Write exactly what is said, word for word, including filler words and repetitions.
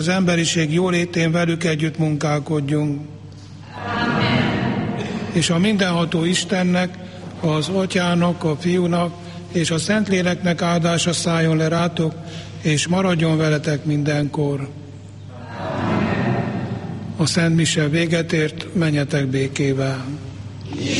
az emberiség jólétén velük együtt munkálkodjunk. Amen. És a mindenható Istennek, az Atyának, a Fiúnak és a Szentléleknek áldása szálljon le rátok, és maradjon veletek mindenkor. Amen. A Szent Mise véget ért, menjetek békével.